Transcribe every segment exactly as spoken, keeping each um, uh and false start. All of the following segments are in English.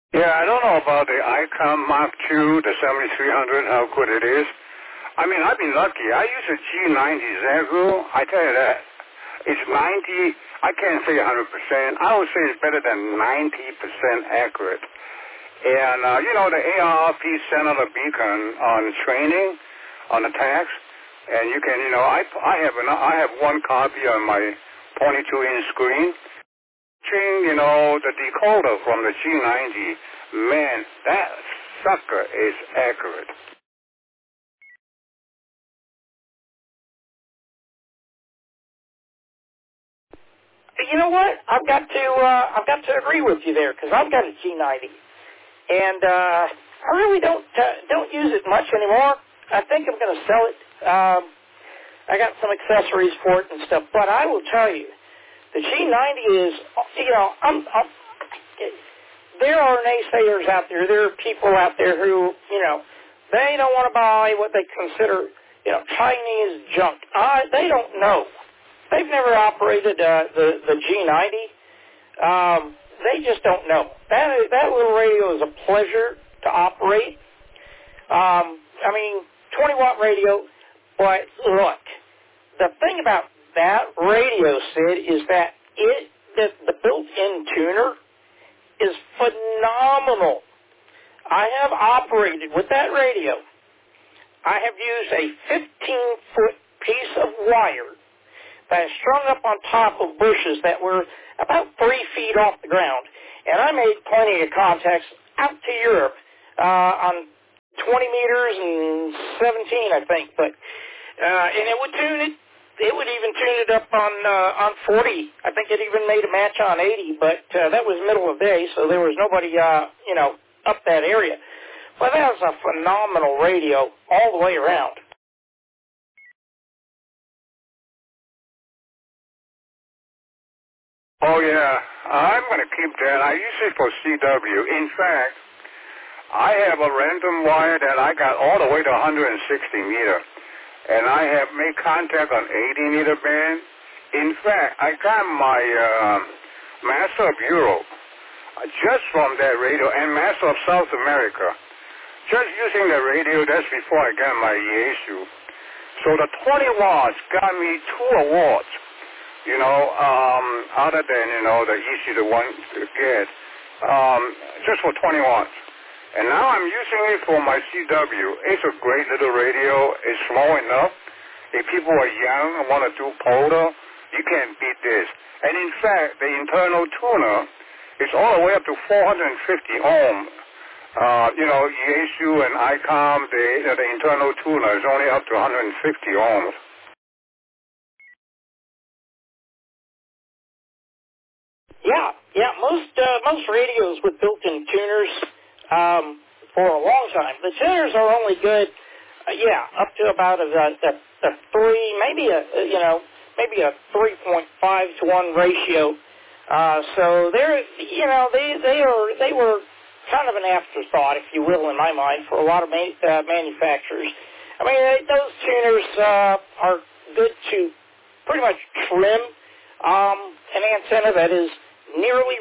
Yeah, I don't know about the ICOM Mark two, the seventy-three hundred, how good it is. I mean, I've been lucky. I use a G ninety Zagoo. I tell you that. It's ninety, I can't say one hundred percent. I would say it's better than ninety percent accurate. And, uh, you know, the A R R P sent out a beacon on training, on attacks. And you can, you know, I, I have an, I have one copy on my twenty-two inch screen. You know, the decoder from the G ninety, man, that sucker is accurate. You know what? I've got to uh, I've got to agree with you there because I've got a G ninety, and uh, I really don't uh, don't use it much anymore. I think I'm going to sell it. Um, I got some accessories for it and stuff, but I will tell you, the G ninety is, you know, I'm, I'm, there are naysayers out there. There are people out there who, you know, they don't want to buy what they consider, you know, Chinese junk. Uh, they don't know. They've never operated uh, the the G ninety. Um, they just don't know. That is, that little radio is a pleasure to operate. Um, I mean, twenty watt radio. But look, the thing about that radio, Sid, is that it the, the built-in tuner is phenomenal. I have operated with that radio. I have used a fifteen foot piece of wire that is strung up on top of bushes that were about three feet off the ground. And I made plenty of contacts out to Europe uh, on twenty meters and seventeen, I think. But uh, and it would tune it. It would even tune it up on uh, on forty. I think it even made a match on eighty. But uh, that was middle of day, so there was nobody, uh, you know, up that area. But that was a phenomenal radio all the way around. Oh, yeah. I'm going to keep that. I use it for C W. In fact, I have a random wire that I got all the way to one hundred sixty meter. And I have made contact on eighty meter band. In fact, I got my uh, Master of Europe uh, just from that radio and Master of South America. Just using the radio, that's before I got my Yaesu. So the twenty watts got me two awards. You know, um, other than, you know, the easy to one to get, um, just for twenty watts. And now I'm using it for my C W. It's a great little radio. It's slow enough. If people are young and want to do polar, you can't beat this. And in fact, the internal tuner is all the way up to four hundred fifty ohm. Uh, you know, Yaesu and ICOM, the, uh, the internal tuner is only up to one hundred fifty ohms. Yeah, yeah. Most uh, most radios with built-in tuners um, for a long time. The tuners are only good, uh, yeah, up to about a, a, a three, maybe a you know maybe a three point five to one ratio. Uh, so they're you know they they are they were kind of an afterthought, if you will, in my mind, for a lot of ma- uh, manufacturers. I mean, they, those tuners uh, are good to pretty much trim um, an antenna that is nearly,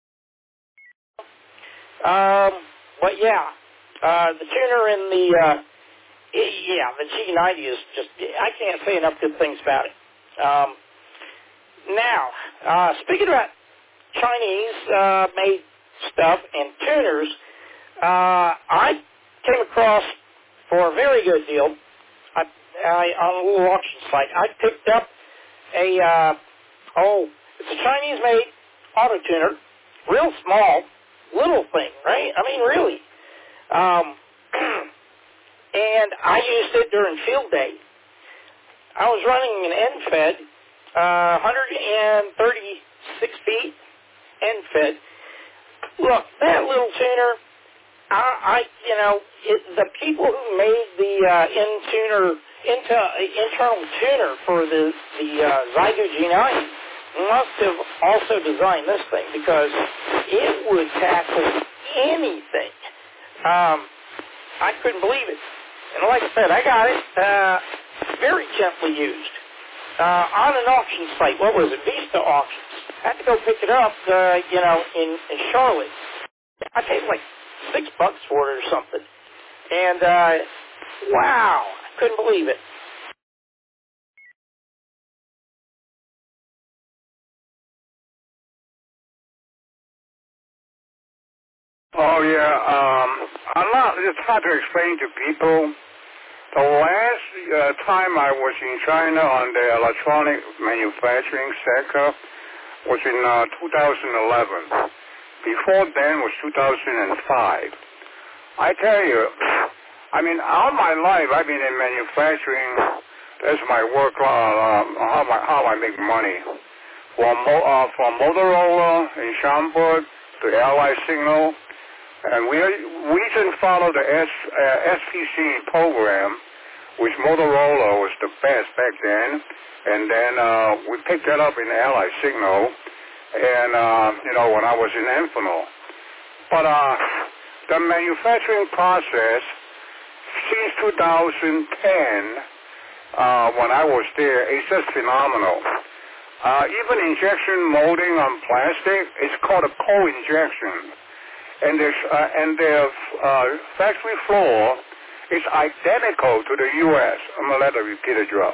um, but yeah, uh, the tuner in the, uh, yeah, the G ninety is just, I can't say enough good things about it. Um, now, uh, speaking about Chinese uh, made stuff and tuners, uh, I came across for a very good deal. I, I on a little auction site. I picked up a uh, oh, it's a Chinese made auto tuner, real small, little thing, right? I mean, really. Um, and I used it during field day. I was running an end-fed, uh, one hundred thirty-six feet end-fed. Look, that little tuner, I, I you know, it, the people who made the uh, in-tuner, into, internal tuner for the, the uh, Zygo G ninety must have also designed this thing because it would tackle anything. Um, I couldn't believe it. And like I said, I got it uh, very gently used uh, on an auction site. What was it? Vista Auctions. I had to go pick it up, uh, you know, in, in Charlotte. I paid like six bucks for it or something. And, uh, wow, I couldn't believe it. Oh, yeah. Um, I'm not, it's hard to explain to people. The last uh, time I was in China on the electronic manufacturing sector was in uh, two thousand eleven. Before then was two thousand five. I tell you, I mean, all my life I've been in manufacturing. That's my work, uh, um, how, my, how I make money. From, uh, from Motorola in Schaumburg to Allied Signal. And we we didn't follow the S, uh, S P C program, which Motorola was the best back then. And then uh, we picked that up in Allied Signal, and uh, you know, when I was in Amphenol. But uh, the manufacturing process since two thousand ten, uh, when I was there, it's just phenomenal. Uh, even injection molding on plastic, it's called a co-injection. And, there's, uh, and the uh, factory floor is identical to the U S I'm going to let the repeater drop.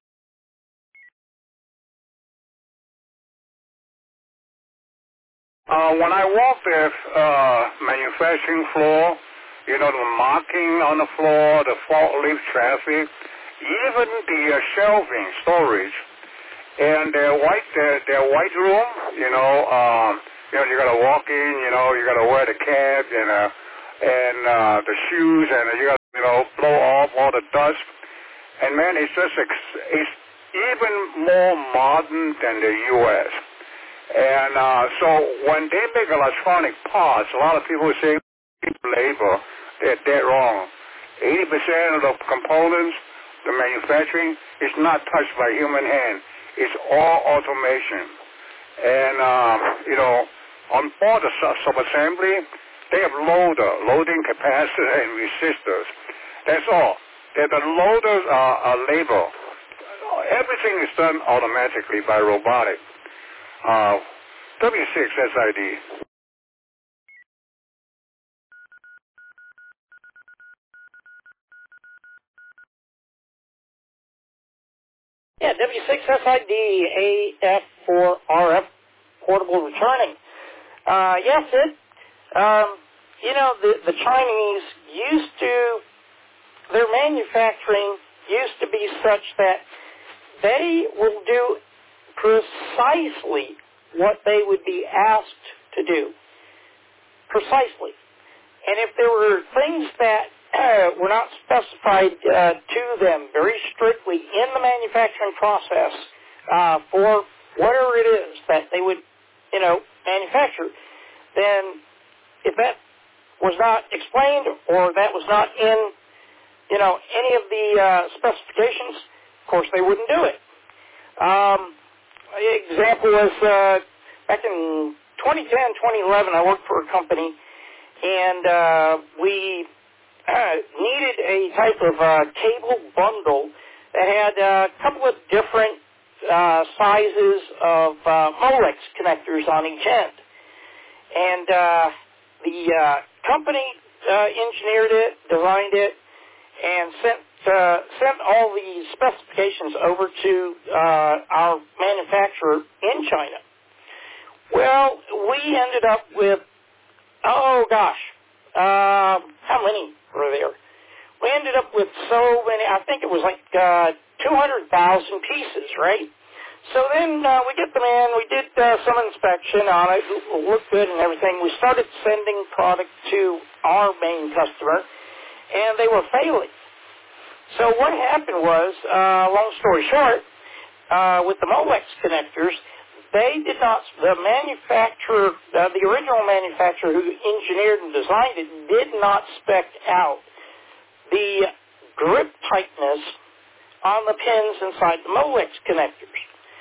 Uh, when I walk the uh, manufacturing floor, you know, the marking on the floor, the forklift traffic, even the uh, shelving, storage, and their white, their, their white room, you know, um, you know, you got to walk in, you know, you got to wear the cap and uh, and uh, the shoes, and you got to, you know, blow off all the dust. And man, it's just ex- it's even more modern than the U S And uh, so when they make electronic parts, a lot of people say labor. They're dead wrong. eighty percent of the components, the manufacturing, is not touched by human hand. It's all automation. And, uh, you know, on board the sub-assembly, they have loader, loading capacitor, and resistors. That's all. They're the loaders are, are labor. Everything is done automatically by robotic. Uh, W six S I D. Yeah, W six S I D, A F for R F, portable returning. Uh, yes, it, um, you know, the, the Chinese used to, their manufacturing used to be such that they will do precisely what they would be asked to do. Precisely. And if there were things that uh, were not specified uh, to them very strictly in the manufacturing process uh, for whatever it is that they would, you know, manufacture, then if that was not explained or that was not in, you know, any of the uh, specifications, of course they wouldn't do it. Um, example was uh, back in twenty ten, twenty eleven, I worked for a company, and uh, we uh, needed a type of uh, cable bundle that had uh, a couple of different uh, sizes of uh, Molex connectors on each end. And uh, the uh, company uh, engineered it, designed it, and sent uh, sent all the specifications over to uh, our manufacturer in China. Well, we ended up with, oh gosh, uh, how many were there? We ended up with so many, I think it was like uh, two hundred thousand pieces, right? So then uh, we get them in, we did uh, some inspection on it, it looked good and everything. We started sending product to our main customer, and they were failing. So what happened was, uh, long story short, uh, with the Molex connectors, they did not, the manufacturer, uh, the original manufacturer who engineered and designed it did not spec out the grip tightness on the pins inside the Molex connectors.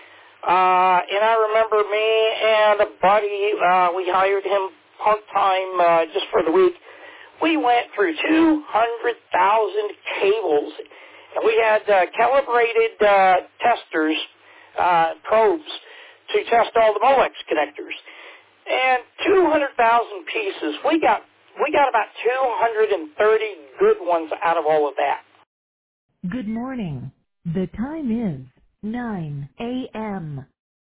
Uh, and I remember me and a buddy, uh, we hired him part-time uh, just for the week. We went through two hundred thousand cables, and we had uh, calibrated uh, testers, uh, probes, to test all the Molex connectors. and two hundred thousand pieces. We got we got about two hundred thirty good ones out of all of that. Good morning. The time is nine a.m.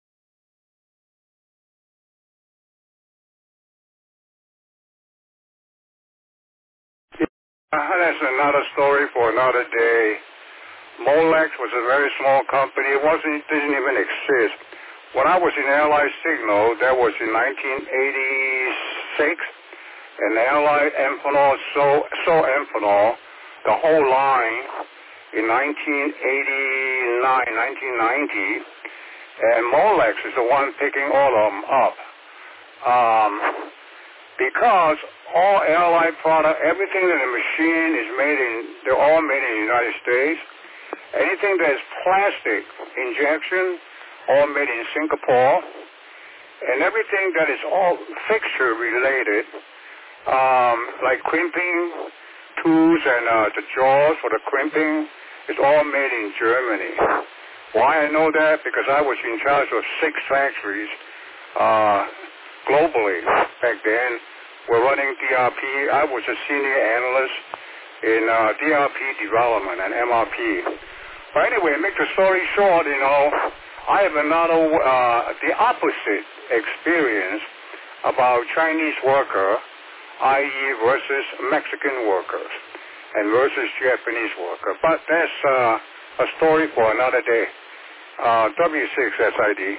Uh, that's another story for another day. Molex was a very small company. It wasn't, didn't even exist. When I was in Allied Signal, that was in nineteen eighty-six, and Allied Amphenol sold, sold Amphenol, the whole line, in nineteen eighty-nine, nineteen ninety, and Molex is the one picking all of them up. Um, because all Allied product, everything in the machine is made in, they're all made in the United States. Anything that is plastic injection, all made in Singapore. And everything that is all fixture related, um, like crimping tools and uh, the jaws for the crimping, is all made in Germany. Why I know that? Because I was in charge of six factories uh, globally back then. We're running D R P. I was a senior analyst in uh, D R P development and M R P. But anyway, make the story short, you know, I have another, uh, the opposite experience about Chinese worker, that is versus Mexican workers and versus Japanese worker. But that's uh, a story for another day. Uh, W six S I D.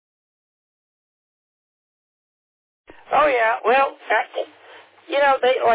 Oh yeah, well, uh, you know they like.